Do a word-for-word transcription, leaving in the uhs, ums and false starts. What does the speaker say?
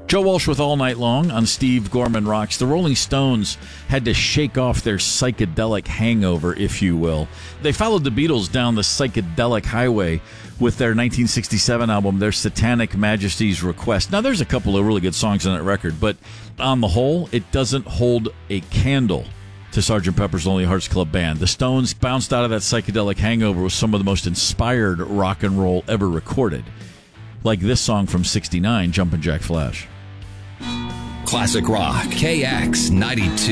Joe Walsh with All Night Long on Steve Gorman Rocks. The Rolling Stones had to shake off their psychedelic hangover, if you will. They followed the Beatles down the psychedelic highway with their nineteen sixty-seven album, Their Satanic Majesty's Request. Now, there's a couple of really good songs on that record, but on the whole, it doesn't hold a candle to Sergeant Pepper's Lonely Hearts Club Band. The Stones bounced out of that psychedelic hangover with some of the most inspired rock and roll ever recorded, like this song from sixty-nine, Jumpin' Jack Flash. Classic Rock, K X ninety-two.